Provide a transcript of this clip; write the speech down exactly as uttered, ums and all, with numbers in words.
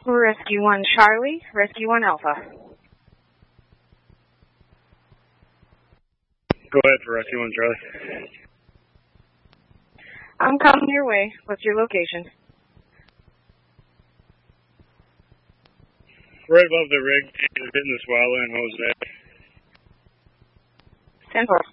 Rescue one Charlie, Rescue one Alpha. Go ahead for Rescue one Charlie. I'm coming your way. What's your location? Right above the rig, hitting the swallow in Jose. ten four.